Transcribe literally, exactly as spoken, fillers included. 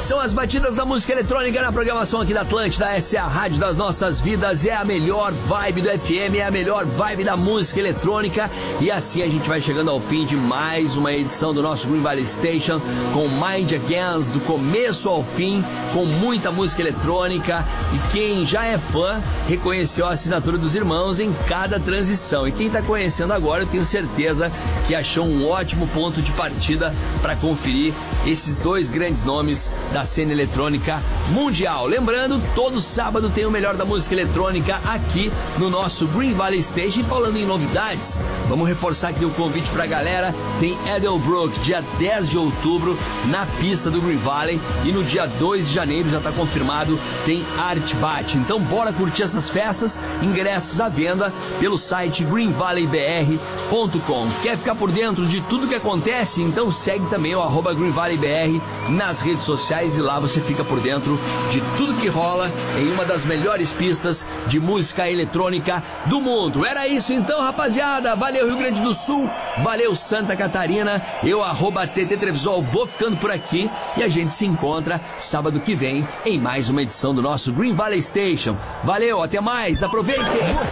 São as batidas da música eletrônica na programação aqui da Atlântida. Essa é a rádio das nossas vidas, é a melhor vibe do F M, é a melhor vibe da música eletrônica. E assim a gente vai chegando ao fim de mais uma edição do nosso Green Valley Station, com Mind Against, do começo ao fim, com muita música eletrônica. E quem já é fã reconheceu a assinatura dos irmãos em cada transição. E quem está conhecendo agora, eu tenho certeza que achou um ótimo ponto de partida para conferir esses dois grandes nomes da cena eletrônica mundial. Lembrando, todo sábado tem o melhor da música eletrônica aqui no nosso Green Valley Station. E falando em novidades, vamos reforçar aqui o convite pra galera. Tem Edelbrook, dia dez de outubro, na pista do Green Valley. E no dia dois de janeiro, já tá confirmado, tem Art Bat. Então bora curtir essas festas. Ingressos à venda pelo site green valley b r ponto com. Quer ficar por dentro de tudo que acontece? Então segue também o arroba Green Valley B R nas redes sociais, e lá você fica por dentro de tudo que rola em uma das melhores pistas de música eletrônica do mundo. Era isso então, rapaziada. Valeu, Rio Grande do Sul. Valeu, Santa Catarina. Eu, arroba T T Trevisol, vou ficando por aqui e a gente se encontra sábado que vem em mais uma edição do nosso Green Valley Station. Valeu, até mais. Aproveitem.